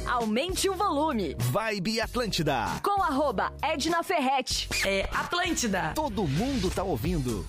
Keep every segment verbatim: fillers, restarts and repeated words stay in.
Aumente o volume. Vibe Atlântida. Com arroba Edna Ferretti. É Atlântida. Todo mundo tá ouvindo.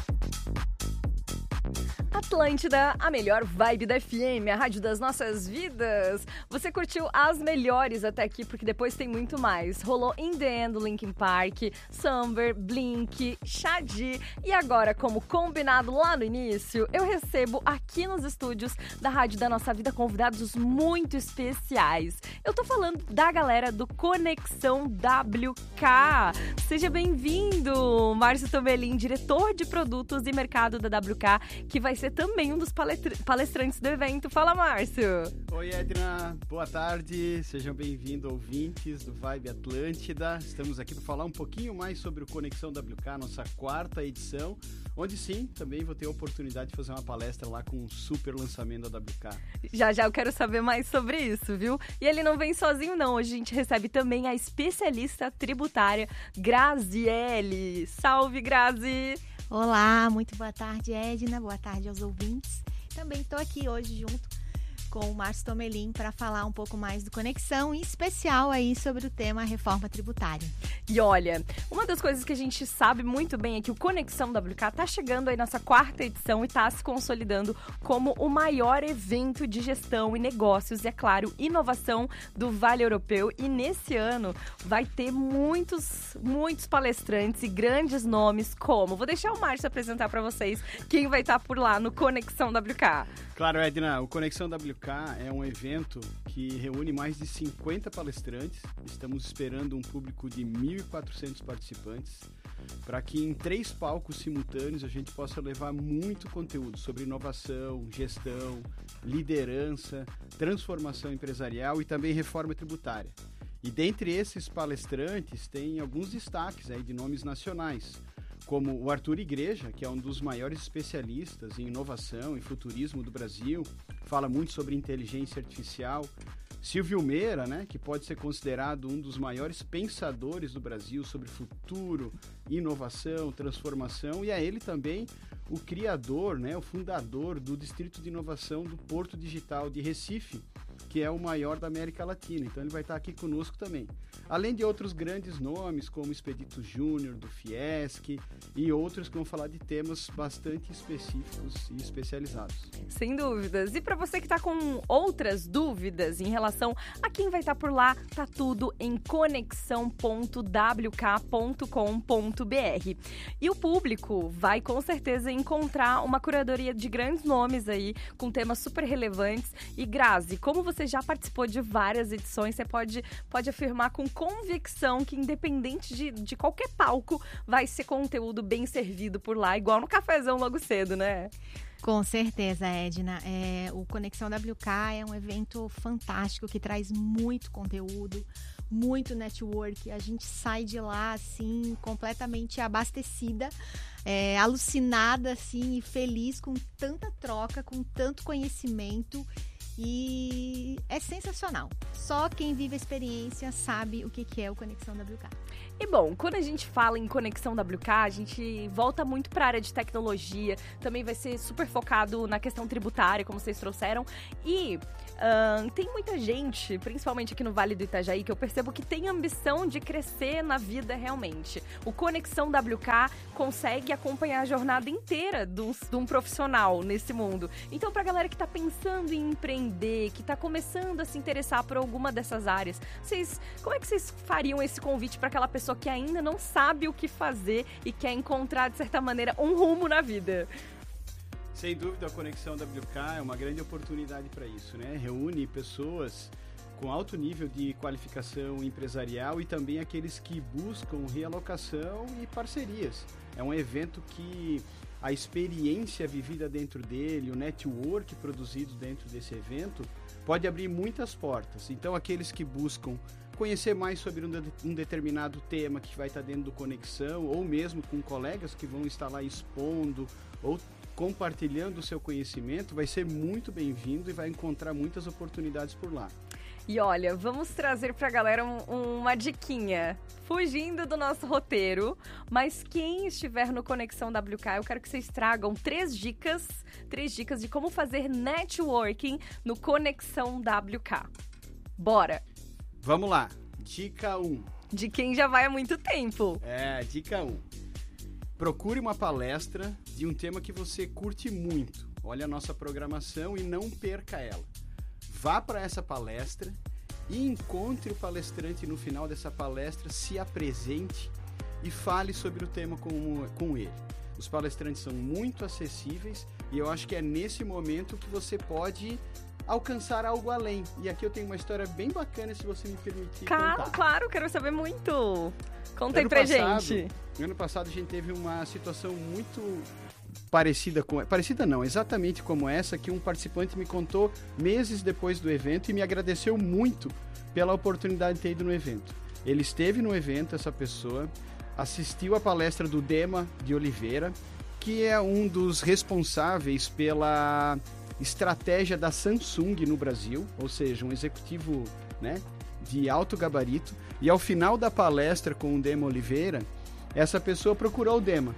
Atlântida, a melhor vibe da F M, a rádio das nossas vidas. Você curtiu as melhores até aqui, porque depois tem muito mais. Rolou In The End, Linkin Park, Summer, Blink, Shadi. E agora, como combinado lá no início, eu recebo aqui nos estúdios da Rádio da Nossa Vida convidados muito especiais. Eu tô falando da galera do Conexão W K. Seja bem-vindo, Márcio Tomelin, diretor de produtos e mercado da W K, que vai ser também um dos palestrantes do evento. Fala, Márcio! Oi, Edna. Boa tarde. Sejam bem-vindos, ouvintes do Vibe Atlântida. Estamos aqui para falar um pouquinho mais sobre o Conexão W K, nossa quarta edição, onde sim, também vou ter a oportunidade de fazer uma palestra lá com um super lançamento da W K. Já, já eu quero saber mais sobre isso, viu? E ele não vem sozinho, não. Hoje a gente recebe também a especialista tributária Graziele. Salve, Grazi! Olá, muito boa tarde, Edna, boa tarde aos ouvintes. Também estou aqui hoje junto com o Márcio Tomelin para falar um pouco mais do Conexão, em especial aí sobre o tema reforma tributária. E olha, uma das coisas que a gente sabe muito bem é que o Conexão W K está chegando aí nessa quarta edição e está se consolidando como o maior evento de gestão e negócios e, é claro, inovação do Vale Europeu. E nesse ano vai ter muitos, muitos palestrantes e grandes nomes como... Vou deixar o Márcio apresentar para vocês quem vai estar por lá no Conexão W K. Claro, Edna, o Conexão W K é um evento que reúne mais de cinquenta palestrantes. Estamos esperando um público de mil e quatrocentos participantes para que em três palcos simultâneos a gente possa levar muito conteúdo sobre inovação, gestão, liderança, transformação empresarial e também reforma tributária. E dentre esses palestrantes tem alguns destaques aí de nomes nacionais, como o Arthur Igreja, que é um dos maiores especialistas em inovação e futurismo do Brasil, fala muito sobre inteligência artificial. Silvio Meira, né, que pode ser considerado um dos maiores pensadores do Brasil sobre futuro, inovação, transformação, e é ele também o criador, né, o fundador do Distrito de Inovação do Porto Digital de Recife, que é o maior da América Latina. Então ele vai estar aqui conosco também. Além de outros grandes nomes, como Expedito Júnior, do Fiesc, e outros que vão falar de temas bastante específicos e especializados. Sem dúvidas. E para você que está com outras dúvidas em relação a quem vai estar por lá, tá tudo em conexão ponto w k ponto com ponto b r. E o público vai com certeza encontrar uma curadoria de grandes nomes aí, com temas super relevantes. E Grazi, como você já participou de várias edições, você pode, pode afirmar com convicção que independente de, de qualquer palco, vai ser conteúdo bem servido por lá, igual no cafezão logo cedo, né? Com certeza, Edna. É, o Conexão W K é um evento fantástico que traz muito conteúdo, muito network. A gente sai de lá, assim, completamente abastecida, é, alucinada, assim, e feliz com tanta troca, com tanto conhecimento. E é sensacional. Só quem vive a experiência sabe o que é o Conexão W K. E bom, quando a gente fala em Conexão W K, a gente volta muito para a área de tecnologia. Também vai ser super focado na questão tributária, como vocês trouxeram. E uh, tem muita gente, principalmente aqui no Vale do Itajaí, que eu percebo que tem ambição de crescer na vida realmente. O Conexão W K consegue acompanhar a jornada inteira de um, de um profissional nesse mundo. Então, para a galera que está pensando em empreender, que está começando a se interessar por alguma dessas áreas, vocês, como é que vocês fariam esse convite para aquela pessoa que ainda não sabe o que fazer e quer encontrar, de certa maneira, um rumo na vida? Sem dúvida, a Conexão W K é uma grande oportunidade para isso, né? Reúne pessoas com alto nível de qualificação empresarial e também aqueles que buscam realocação e parcerias. É um evento que a experiência vivida dentro dele, o network produzido dentro desse evento, pode abrir muitas portas. Então, aqueles que buscam conhecer mais sobre um, de, um determinado tema que vai estar dentro do Conexão, ou mesmo com colegas que vão estar lá expondo ou compartilhando o seu conhecimento, vai ser muito bem-vindo e vai encontrar muitas oportunidades por lá. E olha, vamos trazer pra galera um, uma diquinha, fugindo do nosso roteiro, mas quem estiver no Conexão W K, eu quero que vocês tragam três dicas, três dicas de como fazer networking no Conexão W K. Bora! Vamos lá. Dica um. De quem já vai há muito tempo. É, dica um. Procure uma palestra de um tema que você curte muito. Olhe a nossa programação e não perca ela. Vá para essa palestra e encontre o palestrante no final dessa palestra, se apresente e fale sobre o tema com, com ele. Os palestrantes são muito acessíveis e eu acho que é nesse momento que você pode alcançar algo além. E aqui eu tenho uma história bem bacana, se você me permitir Claro, contar. claro, quero saber muito. Conta aí Ano pra passado, gente. Ano passado a gente teve uma situação muito parecida com... Parecida não, exatamente como essa, que um participante me contou meses depois do evento e me agradeceu muito pela oportunidade de ter ido no evento. Ele esteve no evento, essa pessoa, assistiu a palestra do Dema de Oliveira, que é um dos responsáveis pela estratégia da Samsung no Brasil, ou seja, um executivo, né, de alto gabarito. E ao final da palestra com o Dema Oliveira, essa pessoa procurou o Dema,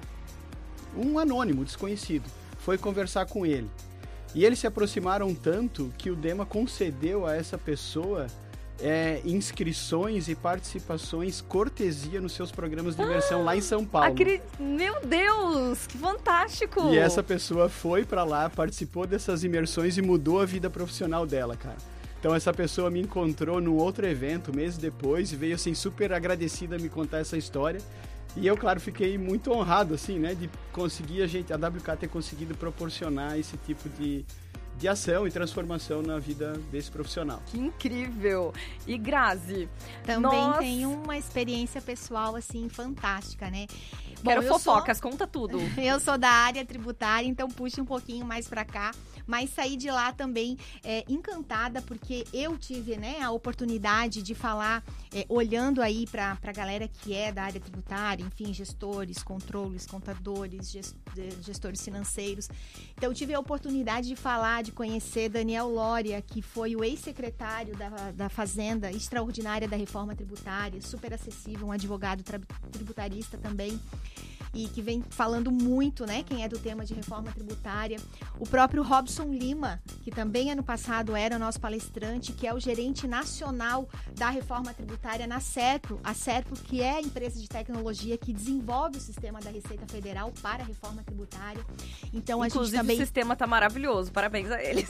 um anônimo, desconhecido, foi conversar com ele. E eles se aproximaram tanto que o Dema concedeu a essa pessoa é, inscrições e participações cortesia nos seus programas de imersão lá em São Paulo. Acre... Meu Deus, que fantástico! E essa pessoa foi pra lá, participou dessas imersões e mudou a vida profissional dela, cara. Então essa pessoa me encontrou num outro evento meses depois e veio assim super agradecida a me contar essa história. E eu, claro, fiquei muito honrado, assim, né, de conseguir a gente, a W K ter conseguido proporcionar esse tipo de, de ação e transformação na vida desse profissional. Que incrível! E Grazi? Também nós... tem uma experiência pessoal, assim, fantástica, né? Bom, Quero eu fofocas, sou... conta tudo. Eu sou da área tributária, então puxe um pouquinho mais pra cá. Mas saí de lá também é, encantada, porque eu tive, né, a oportunidade de falar, é, olhando aí para a galera que é da área tributária, enfim, gestores, controles, contadores, gest, gestores financeiros. Então, eu tive a oportunidade de falar, de conhecer Daniel Lória, que foi o ex-secretário da, da Fazenda Extraordinária da Reforma Tributária, super acessível, um advogado tributarista também, e que vem falando muito, né, quem é do tema de reforma tributária. O próprio Robson Lima, que também ano passado era o nosso palestrante, que é o gerente nacional da reforma tributária na Serpro, a Serpro, que é a empresa de tecnologia que desenvolve o sistema da Receita Federal para a reforma tributária. Então, a Inclusive, gente também... o sistema tá maravilhoso, parabéns a eles.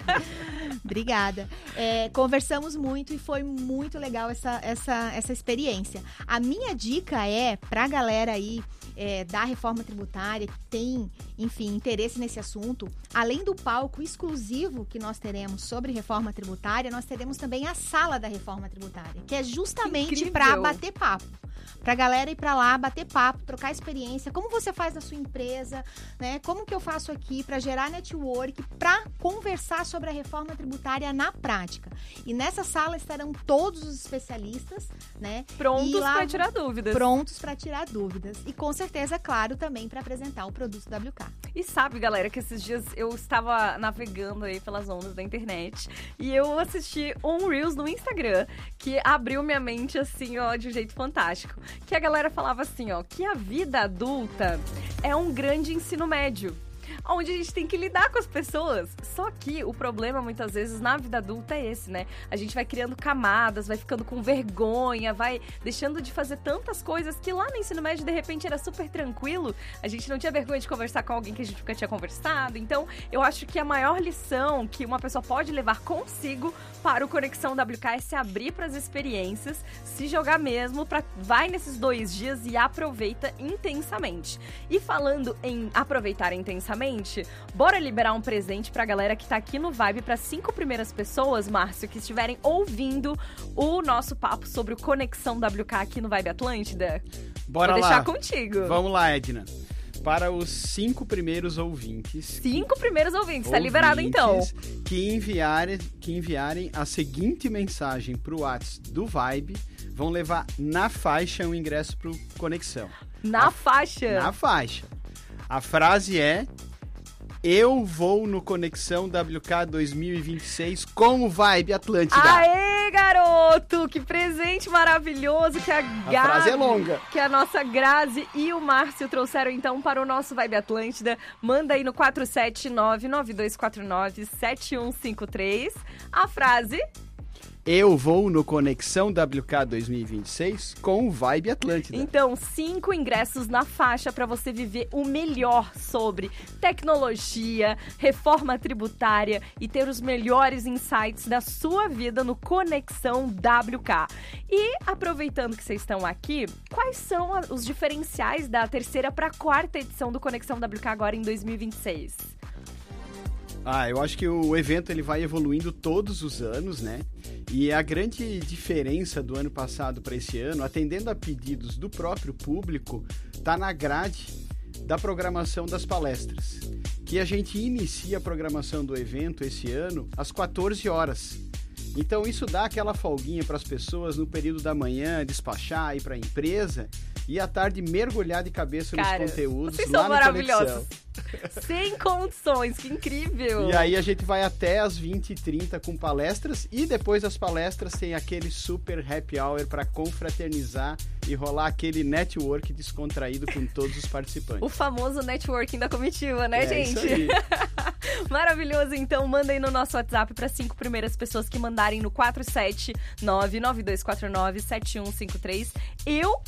Obrigada. É, conversamos muito e foi muito legal essa, essa, essa experiência. A minha dica é, pra galera aí, É, da reforma tributária, que tem, enfim, interesse nesse assunto, além do palco exclusivo que nós teremos sobre reforma tributária, nós teremos também a sala da reforma tributária, que é justamente para bater papo. Pra galera ir pra lá, bater papo, trocar experiência, como você faz na sua empresa, né? Como que eu faço aqui para gerar network, para conversar sobre a reforma tributária na prática. E nessa sala estarão todos os especialistas, né? Prontos lá, para tirar dúvidas. Prontos para tirar dúvidas. E com certeza, claro, também para apresentar o produto W K. E sabe, galera, que esses dias eu estava navegando aí pelas ondas da internet e eu assisti um Reels no Instagram que abriu minha mente, assim, ó, de um jeito fantástico. Que a galera falava assim, ó, que a vida adulta é um grande ensino médio, onde a gente tem que lidar com as pessoas. Só que o problema, muitas vezes, na vida adulta é esse, né? A gente vai criando camadas, vai ficando com vergonha, vai deixando de fazer tantas coisas que lá no ensino médio, de repente, era super tranquilo. A gente não tinha vergonha de conversar com alguém que a gente nunca tinha conversado. Então, eu acho que a maior lição que uma pessoa pode levar consigo para o Conexão W K é se abrir para as experiências, se jogar mesmo, pra, vai nesses dois dias e aproveita intensamente. E falando em aproveitar intensamente, bora liberar um presente pra galera que tá aqui no Vibe, para cinco primeiras pessoas, Márcio, que estiverem ouvindo o nosso papo sobre o Conexão W K aqui no Vibe Atlântida. Bora Vou lá. deixar contigo. Vamos lá, Edna. Para os cinco primeiros ouvintes... Cinco primeiros ouvintes, tá liberado então. Que enviarem, que enviarem a seguinte mensagem pro WhatsApp do Vibe, vão levar na faixa um ingresso pro Conexão. Na a, faixa? Na faixa. A frase é: eu vou no Conexão W K dois mil e vinte e seis com o Vibe Atlântida. Aê, garoto! Que presente maravilhoso que a Gabi, A frase é longa. Que a nossa Grazi e o Márcio trouxeram então para o nosso Vibe Atlântida. Manda aí no quatro sete nove, nove dois quatro nove, sete um cinco três a frase: Eu vou no Conexão W K dois mil e vinte e seis com o Vibe Atlântida. Então, cinco ingressos na faixa para você viver o melhor sobre tecnologia, reforma tributária e ter os melhores insights da sua vida no Conexão W K. E, aproveitando que vocês estão aqui, quais são a, os diferenciais da terceira para a quarta edição do Conexão W K agora em dois mil e vinte e seis? Ah, eu acho que o evento ele vai evoluindo todos os anos, né? E a grande diferença do ano passado para esse ano, atendendo a pedidos do próprio público, está na grade da programação das palestras. Que a gente inicia a programação do evento esse ano às quatorze horas. Então isso dá aquela folguinha para as pessoas no período da manhã despachar, ir para a empresa e à tarde mergulhar de cabeça Cara, nos conteúdos vocês lá são no maravilhosos. Conexão. Sem condições, que incrível! E aí a gente vai até às vinte e trinta com palestras e depois das palestras tem aquele super happy hour para confraternizar e rolar aquele network descontraído com todos os participantes. O famoso networking da comitiva, né, É gente? isso aí. Maravilhoso, então manda aí no nosso WhatsApp para cinco primeiras pessoas que mandarem no quatro sete nove nove dois quatro nove sete um cinco três. Eu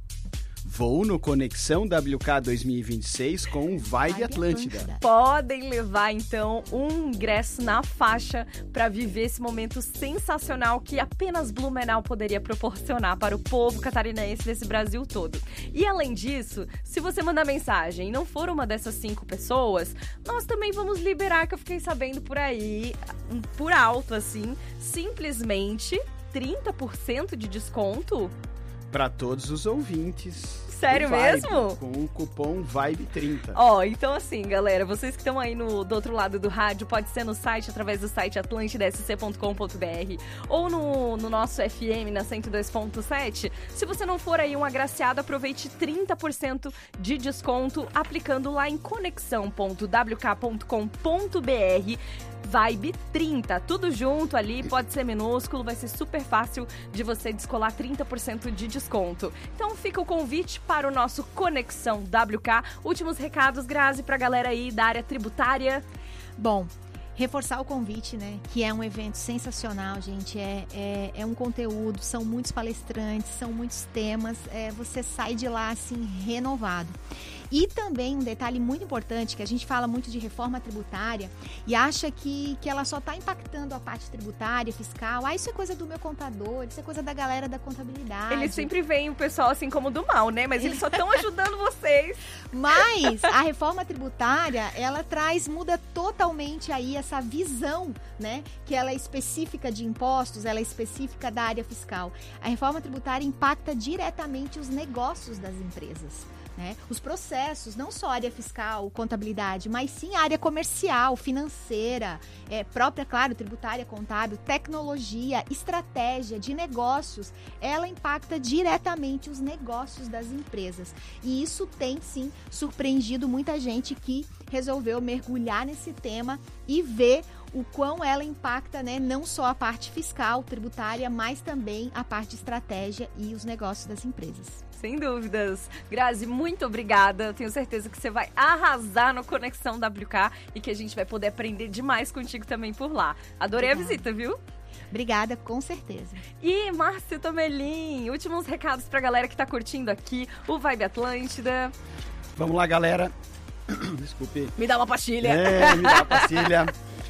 Vou no Conexão W K dois mil e vinte e seis com o Vibe Atlântida. Podem levar, então, um ingresso na faixa para viver esse momento sensacional que apenas Blumenau poderia proporcionar para o povo catarinense desse Brasil todo. E, além disso, se você mandar mensagem e não for uma dessas cinco pessoas, nós também vamos liberar, que eu fiquei sabendo por aí, por alto, assim, simplesmente trinta por cento de desconto. Para todos os ouvintes. Sério do Vibe, mesmo? Com o cupom Vibe trinta. Ó, oh, então assim, galera, vocês que estão aí no, do outro lado do rádio, pode ser no site, através do site atlântida s c ponto com ponto b r ou no, no nosso F M, na cento e dois ponto sete. Se você não for aí um agraciado, aproveite trinta por cento de desconto aplicando lá em conexão ponto w k ponto com ponto b r. Vibe trinta, tudo junto ali, pode ser minúsculo, vai ser super fácil de você descolar trinta por cento de desconto. Então fica o convite para o nosso Conexão W K. Últimos recados, Grazi, pra galera aí da área tributária. Bom, reforçar o convite, né? Que é um evento sensacional, gente. É, é, é um conteúdo, são muitos palestrantes, são muitos temas. É, você sai de lá, assim, renovado. E também um detalhe muito importante, que a gente fala muito de reforma tributária e acha que, que ela só está impactando a parte tributária, fiscal. Ah, isso é coisa do meu contador, isso é coisa da galera da contabilidade. Eles sempre veem o pessoal assim como do mal, né? Mas eles só estão ajudando vocês. Mas a reforma tributária, ela traz, muda totalmente aí essa visão, né? Que ela é específica de impostos, ela é específica da área fiscal. A reforma tributária impacta diretamente os negócios das empresas. Né? Os processos, não só área fiscal, contabilidade, mas sim área comercial, financeira, é, própria, claro, tributária, contábil, tecnologia, estratégia de negócios, ela impacta diretamente os negócios das empresas. E isso tem, sim, surpreendido muita gente que resolveu mergulhar nesse tema e ver o quão ela impacta, né, não só a parte fiscal, tributária, mas também a parte de estratégia e os negócios das empresas. Sem dúvidas. Grazi, muito obrigada. Eu tenho certeza que você vai arrasar no Conexão W K e que a gente vai poder aprender demais contigo também por lá. Adorei Obrigada. A visita, viu? Obrigada, com certeza. E Márcio Tomelin, últimos recados pra galera que tá curtindo aqui o Vibe Atlântida. Vamos lá, galera. Desculpe. Me dá uma pastilha. É, me dá uma pastilha.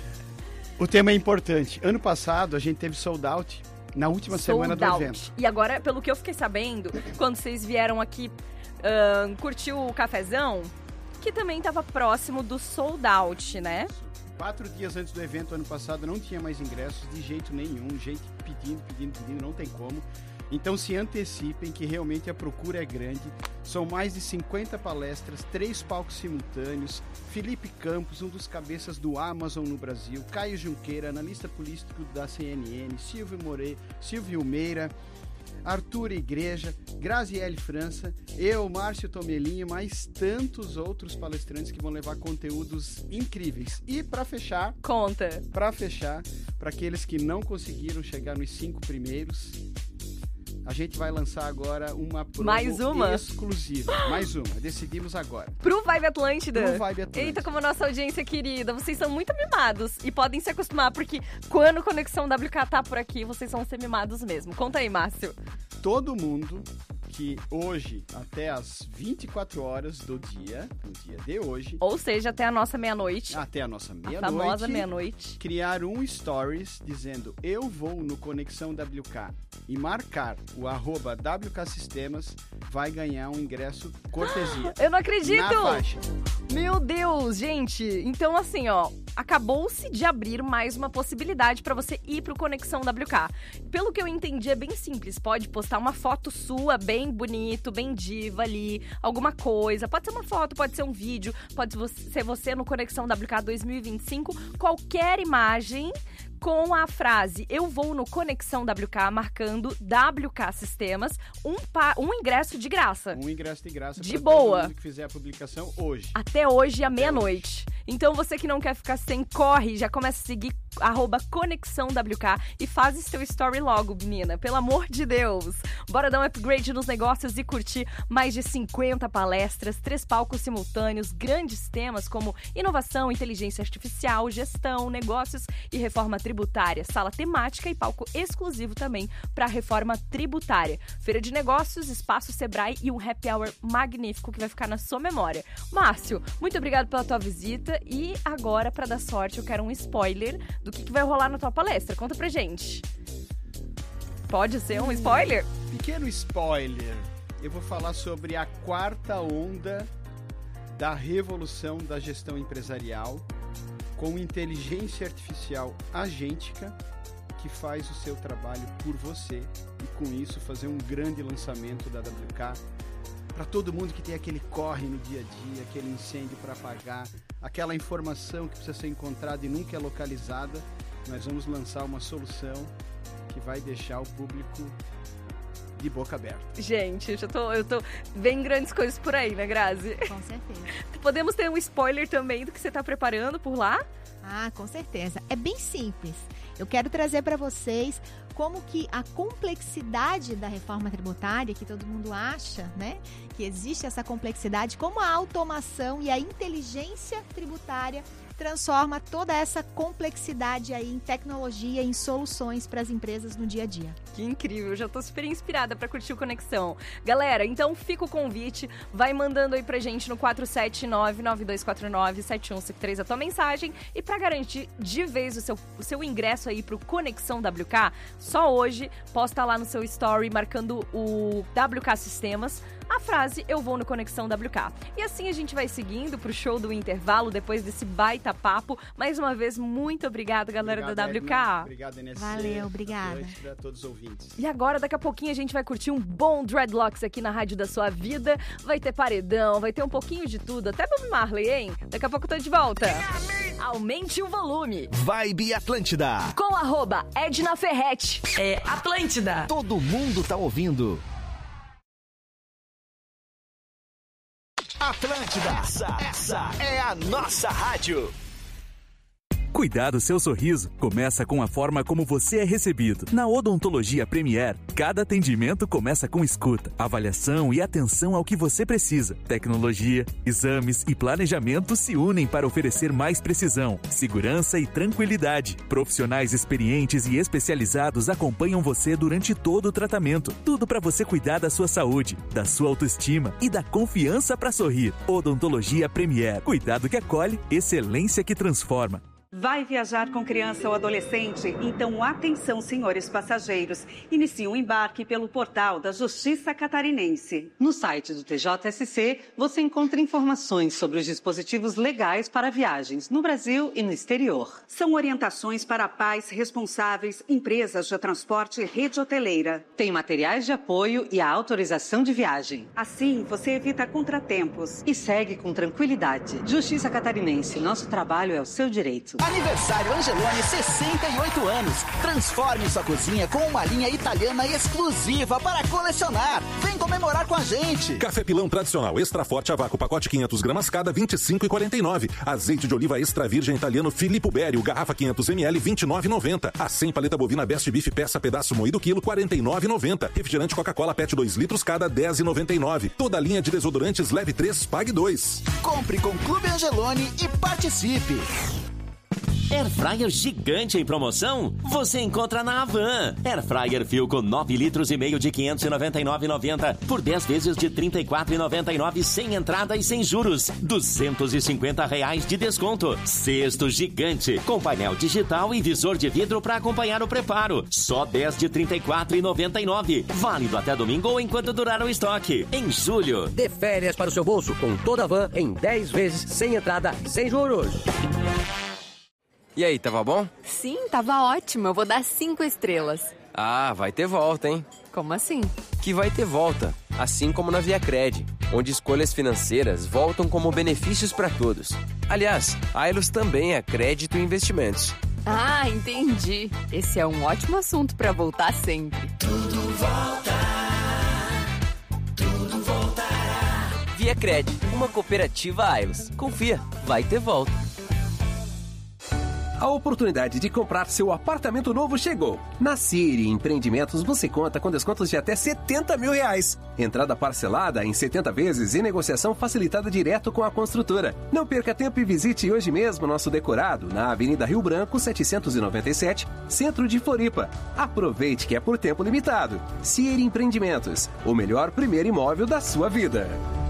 O tema é importante. Ano passado a gente teve sold out na última sold semana do out. evento. E agora, pelo que eu fiquei sabendo, quando vocês vieram aqui uh, curtir o cafezão, que também estava próximo do sold out, né? Quatro dias antes do evento, ano passado, não tinha mais ingressos de jeito nenhum. Gente pedindo, pedindo, pedindo, não tem como. Então se antecipem que realmente a procura é grande. São mais de cinquenta palestras, três palcos simultâneos. Felipe Campos, um dos cabeças do Amazon no Brasil. Caio Junqueira, analista político da C N N. Silvio, More... Silvio Meira. Arthur Igreja, Graziele França, eu, Márcio Tomelin, mais tantos outros palestrantes que vão levar conteúdos incríveis. E para fechar, conta. Para fechar, para aqueles que não conseguiram chegar nos cinco primeiros, a gente vai lançar agora uma promo Mais uma? exclusiva. Mais uma, decidimos agora. Pro Vibe Atlântida. Pro Vibe Atlântida. Eita, como a nossa audiência querida, vocês são muito mimados e podem se acostumar, porque quando Conexão W K tá por aqui, vocês vão ser mimados mesmo. Conta aí, Márcio. Todo mundo que hoje, até as vinte e quatro horas do dia, no dia de hoje... Ou seja, até a nossa meia-noite. Até a nossa meia-noite. A famosa meia-noite. Criar um stories dizendo eu vou no Conexão W K e marcar o arroba W K Sistemas, vai ganhar um ingresso cortesia. Eu não acredito! Na faixa. Meu Deus, gente. Então, assim, ó, acabou-se de abrir mais uma possibilidade para você ir pro Conexão W K. Pelo que eu entendi, é bem simples. Pode postar uma foto sua, bem bonito, bem diva ali, alguma coisa. Pode ser uma foto, pode ser um vídeo, pode ser você no Conexão W K dois mil e vinte e cinco. Qualquer imagem com a frase eu vou no Conexão W K, marcando W K Sistemas, um, pa- um ingresso de graça. Um ingresso de graça de pra boa. todo mundo que fizer a publicação hoje. Até hoje, à meia-noite. Então, você que não quer ficar sem, corre, já começa a seguir arroba Conexão W K e faz seu story logo, menina. Pelo amor de Deus. Bora dar um upgrade nos negócios e curtir mais de cinquenta palestras, três palcos simultâneos, grandes temas como inovação, inteligência artificial, gestão, negócios e reforma tributária, sala temática e palco exclusivo também para a reforma tributária. Feira de negócios, espaço Sebrae e um happy hour magnífico que vai ficar na sua memória. Márcio, muito obrigado pela tua visita e agora, para dar sorte, eu quero um spoiler do que, que vai rolar na tua palestra. Conta pra gente. Pode ser um spoiler? Pequeno spoiler. Eu vou falar sobre a quarta onda da revolução da gestão empresarial com inteligência artificial agêntica que faz o seu trabalho por você e com isso fazer um grande lançamento da W K para todo mundo que tem aquele corre no dia a dia, aquele incêndio para apagar, aquela informação que precisa ser encontrada e nunca é localizada. Nós vamos lançar uma solução que vai deixar o público de boca aberta. Gente, eu já tô, eu tô bem grandes coisas por aí, né, Grazi? Com certeza. Podemos ter um spoiler também do que você tá preparando por lá? Ah, com certeza. É bem simples. Eu quero trazer para vocês como que a complexidade da reforma tributária, que todo mundo acha, né, que existe essa complexidade, como a automação e a inteligência tributária transforma toda essa complexidade aí em tecnologia, em soluções para as empresas no dia a dia. Que incrível, eu já tô super inspirada para curtir o Conexão. Galera, então fica o convite, vai mandando aí pra gente no quatro sete nove, nove dois quatro nove, sete um cinco três a tua mensagem e para garantir de vez o seu, o seu ingresso aí pro Conexão W K, só hoje posta lá no seu story marcando o W K Sistemas a frase eu vou no Conexão W K. E assim a gente vai seguindo pro show do intervalo depois desse baita papo. Mais uma vez, muito obrigada, galera Obrigado, da W K. Edna. Obrigado, N S C. Valeu, obrigada. Para todos os ouvintes. E agora, daqui a pouquinho, a gente vai curtir um bom Dreadlocks aqui na Rádio da Sua Vida. Vai ter paredão, vai ter um pouquinho de tudo. Até Bob Marley, hein? Daqui a pouco eu tô de volta. Aumente o volume. Vibe Atlântida. Com arroba Edna Ferretti. É Atlântida. Todo mundo tá ouvindo. Atlântida, essa, essa é a nossa rádio. Cuidar do seu sorriso começa com a forma como você é recebido. Na Odontologia Premier, cada atendimento começa com escuta, avaliação e atenção ao que você precisa. Tecnologia, exames e planejamento se unem para oferecer mais precisão, segurança e tranquilidade. Profissionais experientes e especializados acompanham você durante todo o tratamento. Tudo para você cuidar da sua saúde, da sua autoestima e da confiança para sorrir. Odontologia Premier. Cuidado que acolhe, excelência que transforma. Vai viajar com criança ou adolescente? Então, atenção, senhores passageiros. Inicie o embarque pelo portal da Justiça Catarinense. No site do T J S C, você encontra informações sobre os dispositivos legais para viagens no Brasil e no exterior. São orientações para pais responsáveis, empresas de transporte e rede hoteleira. Tem materiais de apoio e a autorização de viagem. Assim, você evita contratempos. E segue com tranquilidade. Justiça Catarinense, nosso trabalho é o seu direito. espaço. Aniversário Angeloni, sessenta e oito anos. Transforme sua cozinha com uma linha italiana exclusiva para colecionar. Vem comemorar com a gente. Café Pilão tradicional extra forte a vácuo, pacote quinhentos gramas cada, vinte e cinco reais e quarenta e nove centavos. Azeite de oliva extra virgem italiano Filippo Berio, garrafa quinhentos mililitros, vinte e nove reais e noventa centavos. A cem paleta bovina Best Beef peça pedaço moído quilo, quarenta e nove reais e noventa centavos. Refrigerante Coca-Cola Pet dois litros cada, dez reais e noventa e nove centavos. Toda linha de desodorantes leve três, pague dois. Compre com Clube Angeloni e participe. Airfryer gigante em promoção? Você encontra na Havan. Airfryer Philco nove litros e meio de quinhentos e noventa e nove reais e noventa centavos por dez vezes de trinta e quatro reais e noventa e nove centavos sem entrada e sem juros. duzentos e cinquenta reais de desconto. Cesto gigante com painel digital e visor de vidro para acompanhar o preparo. Só dez de trinta e quatro reais e noventa e nove centavos. Válido até domingo ou enquanto durar o estoque. Em julho. Dê férias para o seu bolso com toda a Havan em dez vezes sem entrada, sem juros. E aí, tava bom? Sim, tava ótimo. Eu vou dar cinco estrelas. Ah, vai ter volta, hein? Como assim? Que vai ter volta, assim como na ViaCred, onde escolhas financeiras voltam como benefícios para todos. Aliás, a Ailos também é crédito e investimentos. Ah, entendi. Esse é um ótimo assunto para voltar sempre. Tudo volta. Tudo voltará. ViaCred, uma cooperativa Ailos. Confia, vai ter volta. A oportunidade de comprar seu apartamento novo chegou. Na Siri Empreendimentos você conta com descontos de até setenta mil reais. Entrada parcelada em setenta vezes e negociação facilitada direto com a construtora. Não perca tempo e visite hoje mesmo nosso decorado na Avenida Rio Branco, setecentos e noventa e sete, Centro de Floripa. Aproveite que é por tempo limitado. Siri Empreendimentos, o melhor primeiro imóvel da sua vida.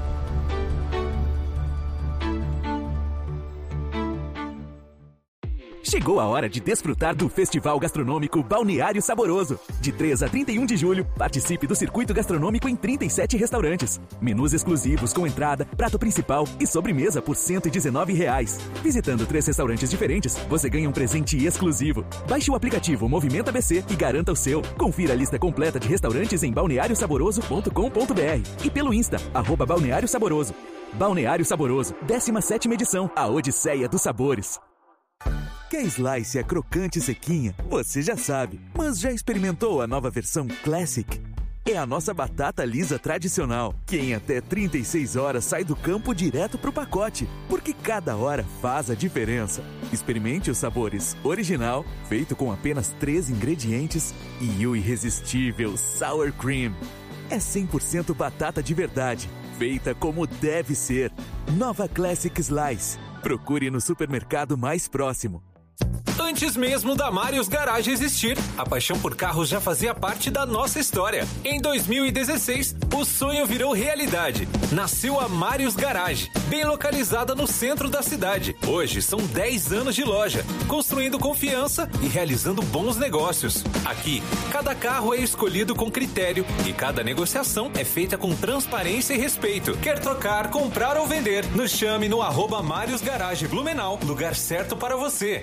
Chegou a hora de desfrutar do Festival Gastronômico Balneário Saboroso. De três a trinta e um de julho, participe do circuito gastronômico em trinta e sete restaurantes. Menus exclusivos com entrada, prato principal e sobremesa por cento e dezenove reais. Visitando três restaurantes diferentes, você ganha um presente exclusivo. Baixe o aplicativo Movimento A B C e garanta o seu. Confira a lista completa de restaurantes em balneário saboroso ponto com ponto br e pelo Insta, arroba Balneário Saboroso. Balneário Saboroso, décima sétima edição, a Odisseia dos Sabores. Quer slice é crocante e sequinha? Você já sabe, mas já experimentou a nova versão Classic? É a nossa batata lisa tradicional, que em até trinta e seis horas sai do campo direto pro pacote, porque cada hora faz a diferença. Experimente os sabores original, feito com apenas três ingredientes, e o irresistível Sour Cream. É cem por cento batata de verdade, feita como deve ser. Nova Classic Slice. Procure no supermercado mais próximo. Antes mesmo da Marius Garage existir, a paixão por carros já fazia parte da nossa história. Em dois mil e dezesseis, o sonho virou realidade. Nasceu a Marius Garage, bem localizada no centro da cidade. Hoje são dez anos de loja, construindo confiança e realizando bons negócios. Aqui, cada carro é escolhido com critério e cada negociação é feita com transparência e respeito. Quer trocar, comprar ou vender? Nos chame no arroba Marius Garage Blumenau, lugar certo para você.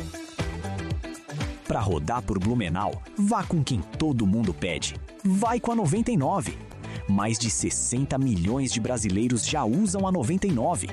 Para rodar por Blumenau, vá com quem todo mundo pede. Vai com a noventa e nove. Mais de sessenta milhões de brasileiros já usam a noventa e nove.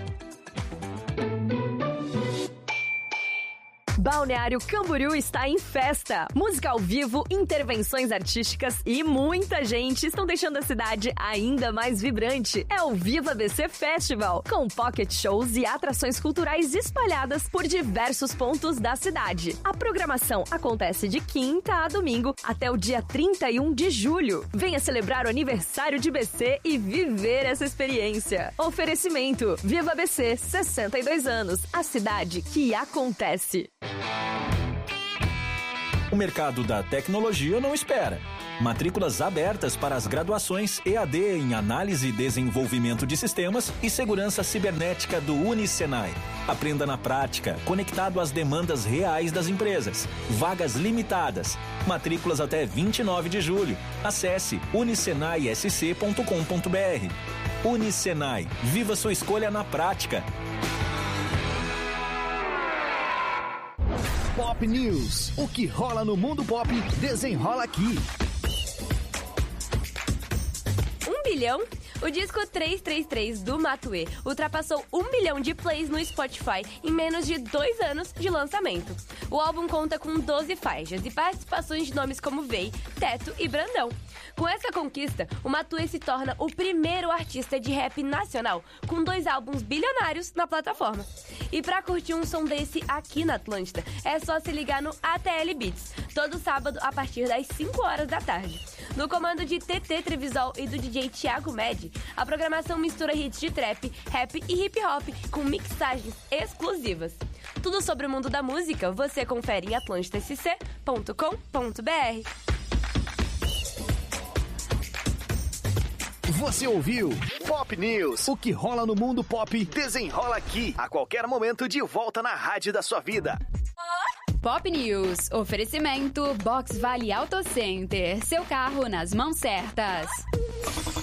Balneário Camboriú está em festa. Música ao vivo, intervenções artísticas e muita gente estão deixando a cidade ainda mais vibrante. É o Viva B C Festival, com pocket shows e atrações culturais espalhadas por diversos pontos da cidade. A programação acontece de quinta a domingo até o dia trinta e um de julho. Venha celebrar o aniversário de B C e viver essa experiência. Oferecimento: Viva B C, sessenta e dois anos, a cidade que acontece. O mercado da tecnologia não espera. Matrículas abertas para as graduações E A D em Análise e Desenvolvimento de Sistemas e Segurança Cibernética do Unisenai. Aprenda na prática, conectado às demandas reais das empresas. Vagas limitadas. Matrículas até vinte e nove de julho. Acesse unisenai s c ponto com ponto b r. Unisenai. Viva sua escolha na prática. Pop News. O que rola no mundo pop, desenrola aqui. Um bilhão? O disco trezentos e trinta e três do Matuê ultrapassou um milhão de plays no Spotify em menos de dois anos de lançamento. O álbum conta com doze faixas e participações de nomes como Vei, Teto e Brandão. Com essa conquista, o Matuê se torna o primeiro artista de rap nacional com dois álbuns bilionários na plataforma. E pra curtir um som desse aqui na Atlântida, é só se ligar no A T L Beats, todo sábado a partir das cinco horas da tarde. No comando de T T Trevisol e do D J Thiago Med, a programação mistura hits de trap, rap e hip hop com mixagens exclusivas. Tudo sobre o mundo da música você confere em atlântida s c ponto com ponto b r. Você ouviu Pop News. O que rola no mundo pop desenrola aqui. A qualquer momento de volta na rádio da sua vida. Pop News. Oferecimento Box Vale Auto Center. Seu carro nas mãos certas.